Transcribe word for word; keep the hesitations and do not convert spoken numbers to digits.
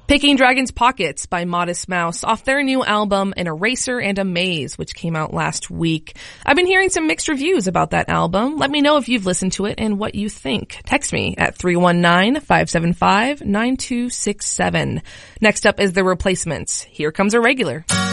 Picking Dragon's Pockets by Modest Mouse off their new album An Eraser and a Maze, which came out last week. I've been hearing some mixed reviews about that album. Let me know if you've listened to it and what you think. Text me at three one nine, five seven five, nine two six seven. Next up is The Replacements. Here Comes a Regular.